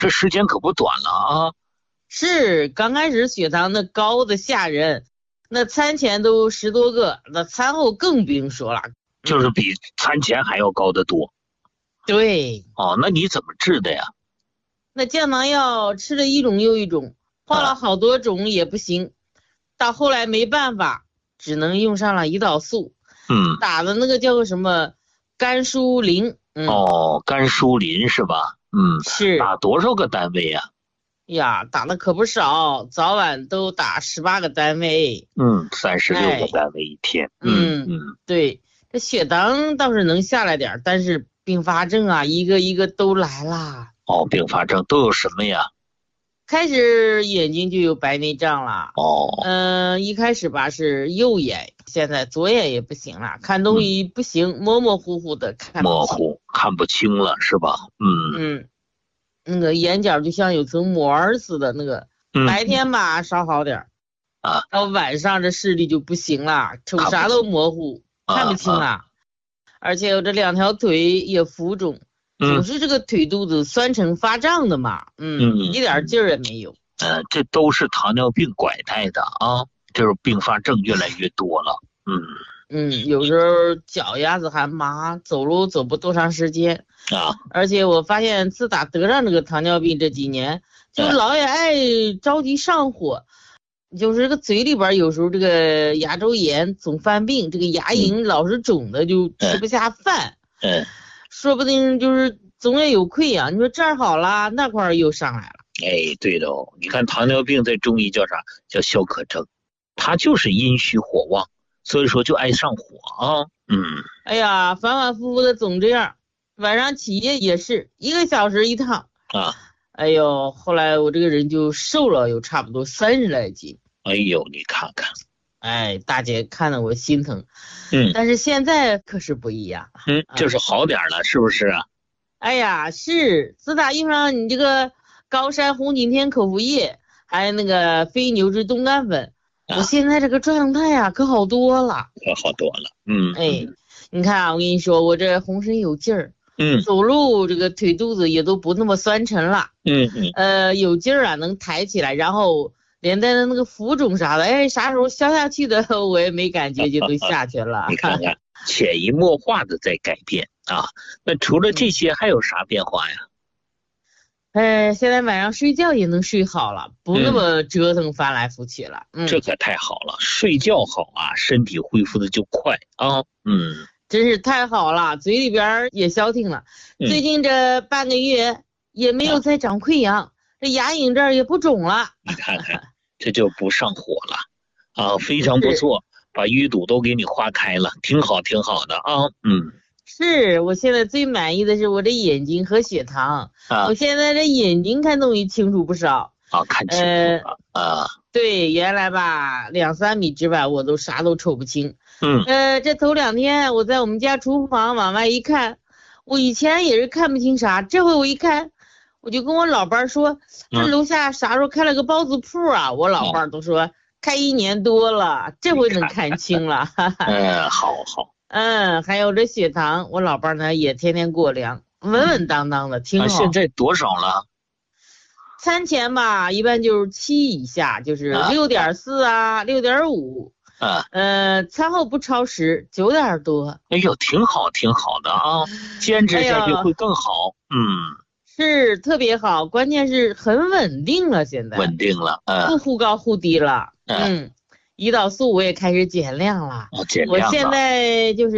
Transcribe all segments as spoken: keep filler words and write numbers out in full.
这时间可不短了啊。 是，刚开始血糖那高的吓人，那餐前都十多个，那餐后更不用说了， 就是比餐前还要高得多。 对。 哦，那你怎么治的呀？ 那降糖药吃了一种又一种，换了好多种也不行，啊、到后来没办法，只能用上了胰岛素。 嗯， 打的那个叫个什么甘舒林。嗯、 哦，甘舒林是吧？嗯， 是。 打多少个单位呀？ 呀，打的可不少，早晚都打十八个单位。 嗯，三十六个单位一天。哎、嗯嗯， 对，这血糖倒是能下来点，但是并发症啊，一个一个都来啦。 哦，并发症都有什么呀？ 开始眼睛就有白内障了。 哦， 嗯、呃，一开始吧是右眼，现在左眼也不行了，看东西不行，嗯、模模糊糊的看不清。 模糊看不清了是吧？嗯嗯，那个眼角就像有层膜似的，那个、嗯、白天吧稍好点啊， 到晚上这视力就不行了，瞅啥都模糊，看不清了。啊啊、而且我这两条腿也浮肿。总是这个腿肚子酸沉发胀的嘛，嗯，嗯一点劲儿也没有。 呃，这都是糖尿病拐带的啊，就是并发症越来越多了。嗯嗯，有时候脚丫子还麻，走路走不多长时间啊。 而且我发现自打得上这个糖尿病这几年，就老也爱着急上火，嗯、就是这个嘴里边有时候这个牙周炎总犯病，这个牙龈老是肿的，就吃不下饭。 嗯。嗯说不定就是总也有溃疡，你说这儿好了，那块儿又上来了。 哎，对的哦，你看糖尿病在中医叫啥？叫消渴症，它就是阴虚火旺，所以说就爱上火啊。嗯， 哎呀，反反复复的总这样，晚上起夜也是一个小时一趟啊。 哎呦，后来我这个人就瘦了，有差不多三十来斤。 哎呦，你看看。 哎，大姐看得我心疼。 嗯， 但是现在可是不一样。 嗯，就是好点了，是不是啊？ 哎呀，是，自打用上你这个高山红景天口服液，还有那个非牛至冻干粉，啊、我现在这个状态呀、啊、可好多了， 可好多了。嗯， 哎，你看啊，我跟你说，我这浑身有劲儿， 嗯， 走路这个腿肚子也都不那么酸沉了， 嗯嗯， 呃，有劲儿啊，能抬起来，然后。连带的那个浮肿啥的，哎，啥时候消下去的我也没感觉，就都下去了。 你看看，潜移默化的在改变啊。那除了这些还有啥变化呀？ 哎，现在晚上睡觉也能睡好了，不那么折腾翻来覆去了。 嗯，这可太好了，睡觉好啊，身体恢复的就快啊。嗯， 真是太好了，嘴里边也消停了。嗯、最近这半个月也没有再长溃疡，啊、这牙龈这儿也不肿了。 你看看。这就不上火了啊，非常不错，把淤堵都给你化开了，挺好挺好的啊。嗯， 是我现在最满意的是我这眼睛和血糖啊，我现在这眼睛看东西清楚不少啊，看清楚了、呃、啊。 对，原来吧两三米之外我都啥都瞅不清。 嗯， 呃，这头两天我在我们家厨房往外一看，我以前也是看不清啥，这回我一看。我就跟我老伴说，这楼下啥时候开了个包子铺啊？嗯、我老伴都说、哦、开一年多了，这回能看清了。 嗯，好好。 嗯，还有这血糖，我老伴呢也天天过量，稳稳当当的，挺好、 啊。现在多少了？ 餐前吧，一般就是七以下，就是六点四啊，六点五。 啊， 呃，餐后不超十，九点多。 哎呦，挺好，挺好的啊，坚持下去会更好。哎、嗯。 是特别好，关键是很稳定了，现在稳定了，嗯， 不忽高忽低了，嗯，嗯胰岛素我也开始减量了， 哦，减量了， 我现在就是，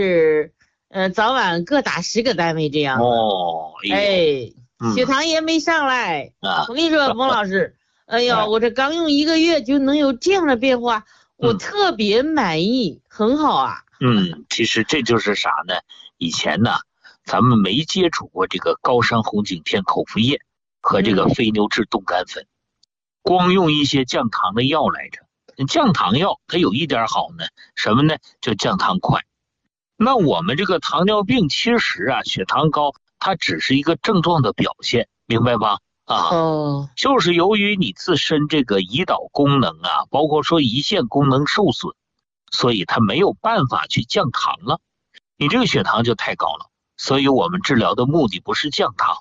呃，早晚各打十个单位这样， 哦， 哎，嗯、血糖也没上来，啊，我跟你说，冯老师，哎呦，啊、我这刚用一个月就能有这样的变化，我特别满意，嗯、很好啊， 嗯，其实这就是啥呢？以前呢。咱们没接触过这个高山红景天口服液和这个非牛至冻干粉，嗯、光用一些降糖的药来着。降糖药它有一点好呢，什么呢？就降糖快。那我们这个糖尿病其实啊，血糖高，它只是一个症状的表现，明白吧？啊， 哦， 就是由于你自身这个胰岛功能啊，包括说胰腺功能受损，所以它没有办法去降糖了，你这个血糖就太高了。所以我们治疗的目的不是降糖，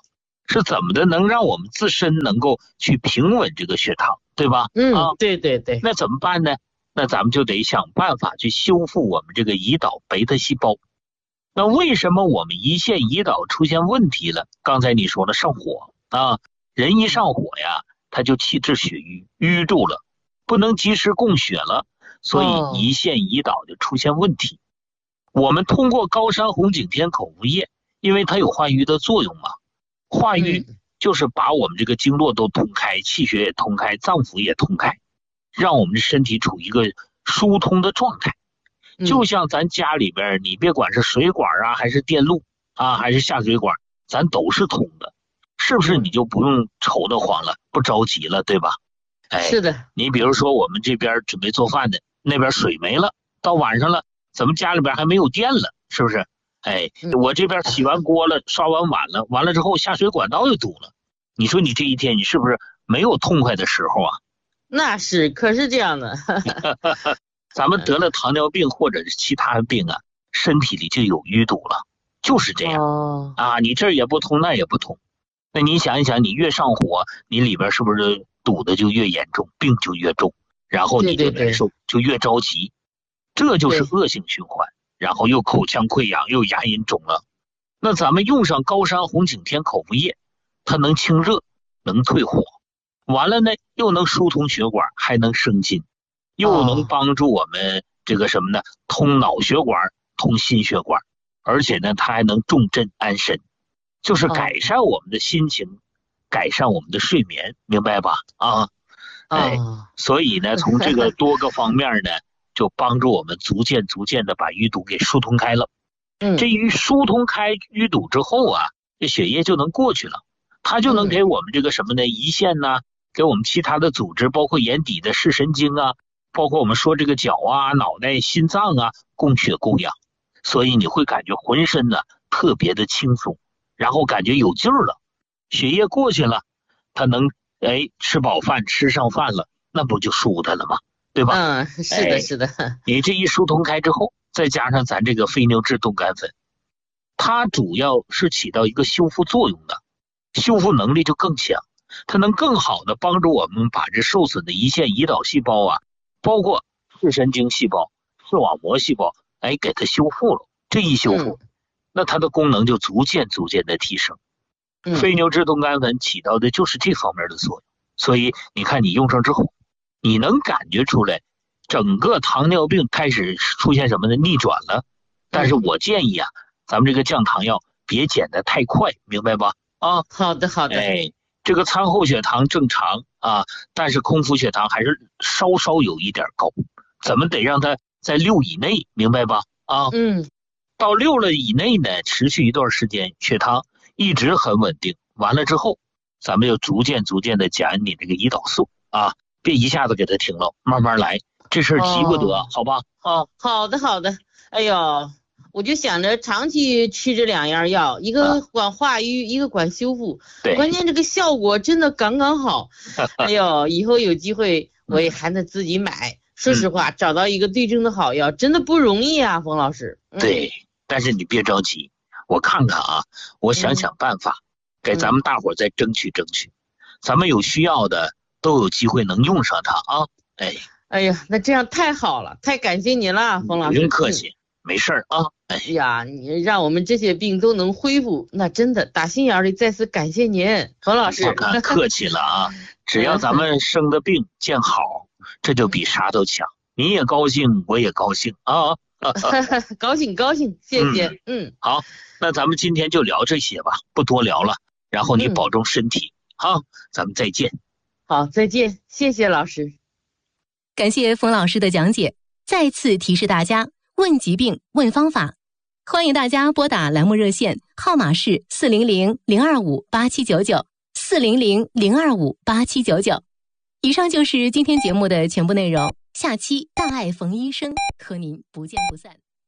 是怎么的能让我们自身能够去平稳这个血糖，对吧？ 嗯， 啊， 对对对。 那怎么办呢？那咱们就得想办法去修复我们这个胰岛贝塔细胞。那为什么我们胰腺胰岛出现问题了？刚才你说了上火啊，人一上火呀，他就气滞血瘀，淤住了，不能及时供血了，所以胰腺胰岛就出现问题。哦、我们通过高山红景天口服液，因为它有化瘀的作用嘛，化瘀就是把我们这个经络都通开，气血也通开，脏腑也通开，让我们的身体处于一个疏通的状态。就像咱家里边，你别管是水管啊，还是电路啊，还是下水管，咱都是通的，是不是？你就不用愁得慌了，不着急了，对吧？哎， 是的。 你比如说我们这边准备做饭的，那边水没了，到晚上了，咱们家里边还没有电了，是不是？哎，我这边洗完锅了，刷完碗了，完了之后下水管道又堵了，你说你这一天你是不是没有痛快的时候啊？ 那是，可是这样的。 咱们得了糖尿病或者是其他的病啊，身体里就有淤堵了，就是这样、哦、啊，你这儿也不通那也不通，那你想一想，你越上火，你里边是不是堵的就越严重，病就越重，然后你就难受，就越着急，这就是恶性循环，然后又口腔溃疡，又牙龈肿了。那咱们用上高山红景天口服液，它能清热，能退火，完了呢又能疏通血管，还能生津，又能帮助我们这个什么呢？通脑血管，通心血管，而且呢，它还能重镇安神，就是改善我们的心情，改善我们的睡眠，明白吧？啊，哎，所以呢，从这个多个方面呢，就帮助我们逐渐逐渐的把淤堵给疏通开了。嗯，这一疏通开淤堵之后啊，这血液就能过去了，它就能给我们这个什么呢？胰腺呐、啊，给我们其他的组织，包括眼底的视神经啊。包括我们说这个脚啊、脑袋、心脏啊，供血供氧，所以你会感觉浑身呢特别的轻松，然后感觉有劲儿了，血液过去了，它能哎吃饱饭吃上饭了，那不就舒坦了吗？对吧？ 嗯，是的，是的。 哎、你这一疏通开之后，再加上咱这个非牛质冻干粉，它主要是起到一个修复作用的，修复能力就更强，它能更好的帮助我们把这受损的胰腺胰岛细胞啊。包括视神经细胞、视网膜细胞，哎，给它修复了。这一修复，嗯、那它的功能就逐渐逐渐的提升。嗯、非牛质冻干粉起到的就是这方面的作用。所以你看，你用上之后，你能感觉出来，整个糖尿病开始出现什么呢？逆转了。但是我建议啊，咱们这个降糖药别减得太快，明白吧？啊， 好的，好的。 哎。这个餐后血糖正常啊，但是空腹血糖还是稍稍有一点高，怎么得让它在六以内，明白吧？啊， 嗯， 到六了以内呢，持续一段时间，血糖一直很稳定，完了之后，咱们就逐渐逐渐的减你这个胰岛素啊，别一下子给它停了，慢慢来，这事儿急不得，哦、好吧？啊， 好的好的，哎呦。我就想着长期吃这两样药，一个管化瘀，啊、一个管修复， 对， 关键这个效果真的刚刚好。哎呦，以后有机会我也还得自己买。嗯、说实话，找到一个对症的好药真的不容易啊，冯老师。 嗯、对，但是你别着急，我看看啊，我想想办法，嗯、给咱们大伙再争取争取，嗯、咱们有需要的都有机会能用上它啊。哎， 哎呀，那这样太好了，太感谢您了，冯老师。 不用客气。嗯没事儿啊， 哎呀，你让我们这些病都能恢复，那真的打心眼里再次感谢您，冯老师。 客气了啊，只要咱们生的病见好，这就比啥都强。你也高兴，我也高兴啊。 高兴高兴，谢谢。嗯， 嗯好，那咱们今天就聊这些吧，不多聊了。然后你保重身体，好、嗯，咱们再见。 好，再见，谢谢老师。 感谢冯老师的讲解。再次提示大家。问疾病，问方法，欢迎大家拨打栏目热线，号码是四零零零二五八七九九四零零零二五八七九九。以上就是今天节目的全部内容，下期大爱冯医生和您不见不散。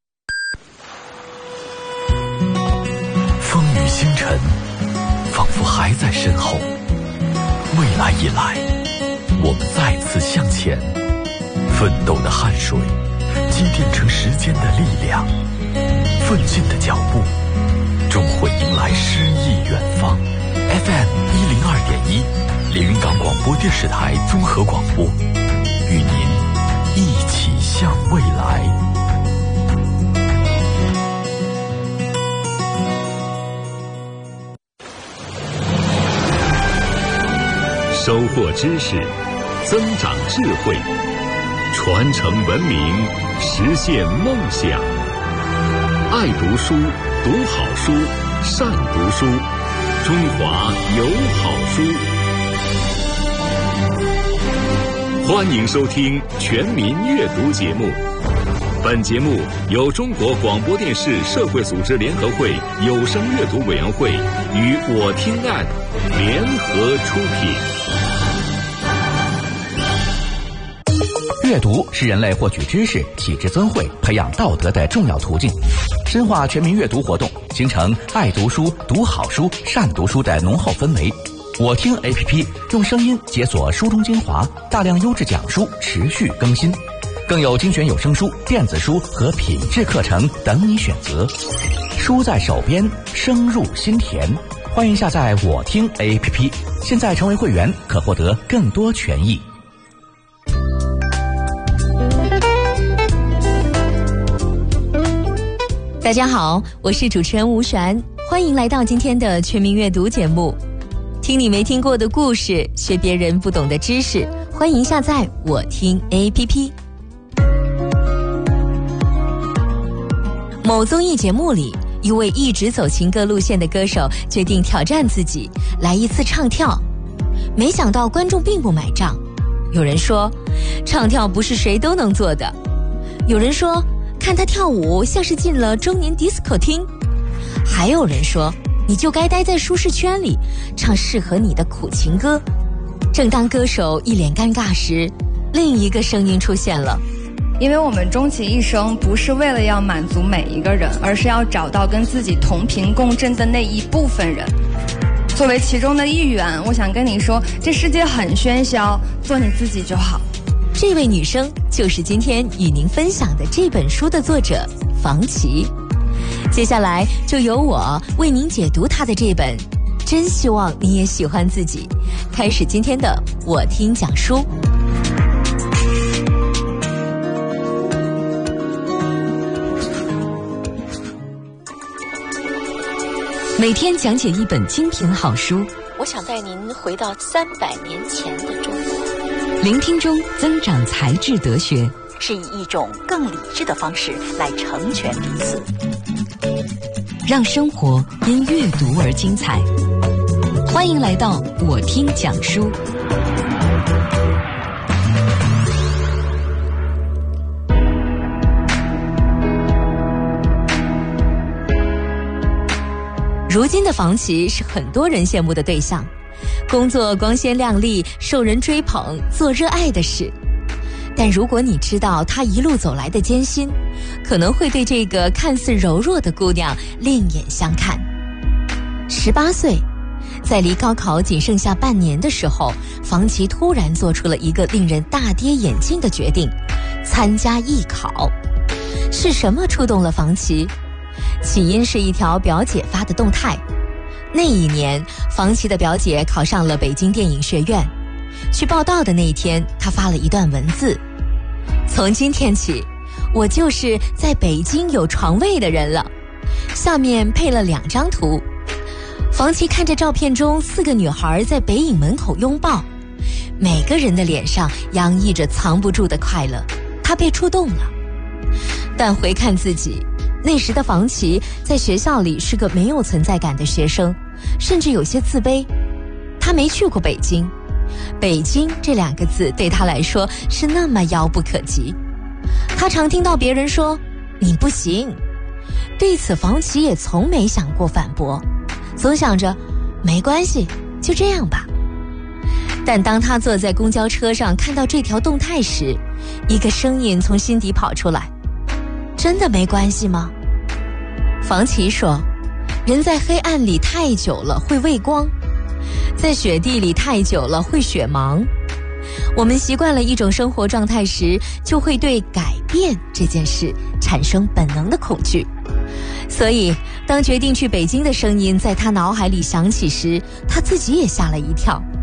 风雨星辰，仿佛还在身后，未来已来，我们再次向前，奋斗的汗水。积淀成时间的力量，奋进的脚步终会迎来诗意远方。 F M 一零二点一，连云港广播电视台综合广播，与您一起向未来。 收获知识，增长智慧，传承文明，实现梦想。爱读书，读好书，善读书，中华有好书。欢迎收听全民阅读节目。本节目由中国广播电视社会组织联合会有声阅读委员会与我听岸联合出品。 阅读是人类获取知识、体质增慧、培养道德的重要途径。深化全民阅读活动，形成爱读书、读好书、善读书的浓厚氛围。我听 A P P 用声音解锁书中精华，大量优质讲书持续更新，更有精选有声书、电子书和品质课程等你选择。书在手边，声入心田。欢迎下载我听 A P P， 现在成为会员可获得更多权益。 大家好，我是主持人吴璇，欢迎来到今天的全民阅读节目。听你没听过的故事，学别人不懂的知识，欢迎下载我听 A P P。 某综艺节目里，一位一直走情歌路线的歌手决定挑战自己，来一次唱跳。没想到观众并不买账，有人说唱跳不是谁都能做的，有人说看他跳舞像是进了周年 disco 厅，还有人说你就该待在舒适圈里，唱适合你的苦情歌。正当歌手一脸尴尬时，另一个声音出现了。 因为我们终其一生不是为了要满足每一个人，而是要找到跟自己同频共振的那一部分人。作为其中的一员，我想跟你说，这世界很喧嚣，做你自己就好。 这位女生就是今天与您分享的这本书的作者房琪。接下来就由我为您解读她的这本《真希望你也喜欢自己》，开始今天的我听讲书。每天讲解一本精品好书， 我想带您回到三百年前的中国。 聆听中增长才智德学， 是以一种更理智的方式来成全彼此， 让生活因阅读而精彩。欢迎来到我听讲书。如今的房琪是很多人羡慕的对象，工作光鲜亮丽，受人追捧，做热爱的事。但如果你知道她一路走来的艰辛，可能会对这个看似柔弱的姑娘另眼相看。十八岁，在离高考仅剩下半年的时候，房琪突然做出了一个令人大跌眼镜的决定，参加艺考。是什么触动了房琪？起因是一条表姐发的动态。那一年，房琪的表姐考上了北京电影学院。去报到的那一天，她发了一段文字：从今天起，我就是在北京有床位的人了。下面配了两张图。房琪看着照片中四个女孩在北影门口拥抱，每个人的脸上洋溢着藏不住的快乐，她被触动了。但回看自己，那时的房琪在学校里是个没有存在感的学生，甚至有些自卑。她没去过北京，北京这两个字对她来说是那么遥不可及。她常听到别人说你不行，对此房琪也从没想过反驳，总想着没关系，就这样吧。但当她坐在公交车上看到这条动态时，一个声音从心底跑出来：真的没关系吗？房琪说，人在黑暗里太久了会畏光，在雪地里太久了会雪盲。我们习惯了一种生活状态时，就会对改变这件事产生本能的恐惧， 所以当决定去北京的声音在他脑海里响起时，他自己也吓了一跳。